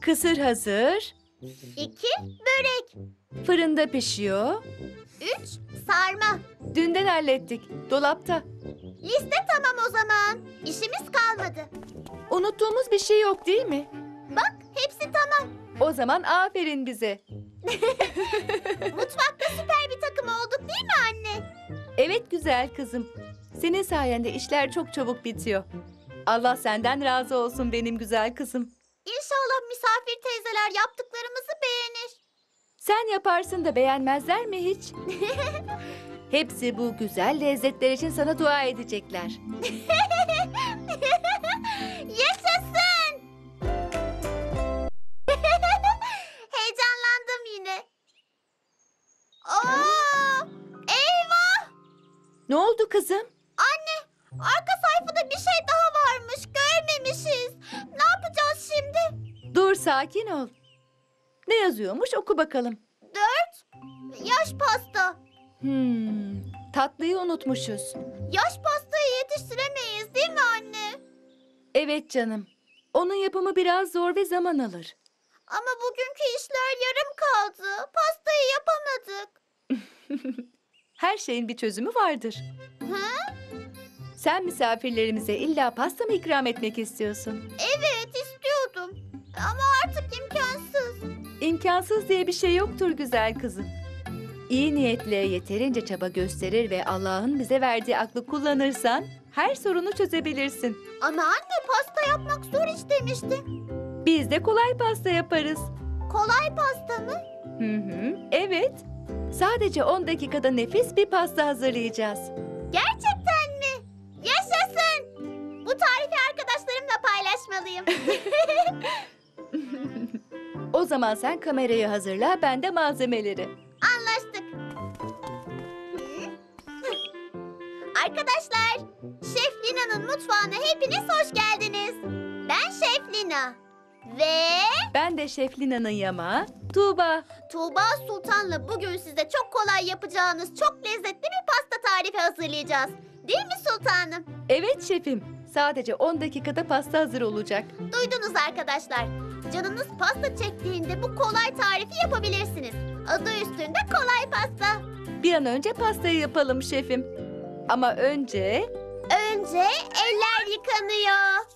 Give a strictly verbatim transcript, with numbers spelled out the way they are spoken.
Kısır hazır. İki, börek. Fırında pişiyor. Üç, sarma. Dünden hallettik. Dolapta. Liste tamam o zaman. İşimiz kalmadı. Unuttuğumuz bir şey yok değil mi? Bak, hepsi tamam. O zaman aferin bize. Mutfakta süper bir takım olduk değil mi anne? Evet güzel kızım. Senin sayende işler çok çabuk bitiyor. Allah senden razı olsun benim güzel kızım. İnşallah misafir teyzeler yaptıklarımızı beğenir. Sen yaparsın da beğenmezler mi hiç? Hepsi bu güzel lezzetler için sana dua edecekler. Yaşasın! Heyecanlandım yine. Oo! Eyvah! Ne oldu kızım? Anne, arka sayfada bir şey daha varmış. Görmemişiz. Ne yapacağız şimdi? Dur sakin ol. Ne yazıyormuş oku bakalım. Dört, yaş pasta. Hmm, tatlıyı unutmuşuz. Yaş pastayı yetiştiremeyiz değil mi anne? Evet canım. Onun yapımı biraz zor ve zaman alır. Ama bugünkü işler yarım kaldı. Pastayı yapamadık. Her şeyin bir çözümü vardır. Hı? Sen misafirlerimize illa pasta mı ikram etmek istiyorsun? Evet istiyordum. Ama artık imkansız. İmkansız diye bir şey yoktur güzel kızım. İyi niyetle yeterince çaba gösterir ve Allah'ın bize verdiği aklı kullanırsan her sorunu çözebilirsin. Ama anne pasta yapmak zor iş demişti. Biz de kolay pasta yaparız. Kolay pasta mı? Hı hı, evet. Sadece on dakikada nefis bir pasta hazırlayacağız. Gerçekten mi? Yaşasın! Bu tarifi arkadaşlarımla paylaşmalıyım. O zaman sen kamerayı hazırla, ben de malzemeleri. Anlaştık. Arkadaşlar, Şef Lina'nın mutfağına hepiniz hoş geldiniz. Ben Şef Lina. Ve Ben de Şef Lina'nın yamağı, Tuğba. Tuğba Sultan'la bugün size çok kolay yapacağınız çok lezzetli bir pasta tarifi hazırlayacağız. Değil mi sultanım? Evet şefim, sadece on dakikada pasta hazır olacak. Duydunuz arkadaşlar. Canınız pasta çektiğinde bu kolay tarifi yapabilirsiniz. Adı üstünde kolay pasta. Bir an önce pastayı yapalım şefim. Ama önce Önce eller yıkanıyor.